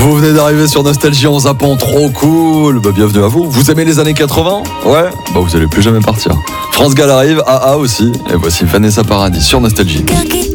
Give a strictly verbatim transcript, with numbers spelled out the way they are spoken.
Vous venez d'arriver sur Nostalgie en zappant, trop cool. Bah, bienvenue à vous. Vous aimez les années quatre-vingts? Ouais, bah vous allez plus jamais partir. France Gall arrive, A A aussi. Et voici Vanessa Paradis sur Nostalgie.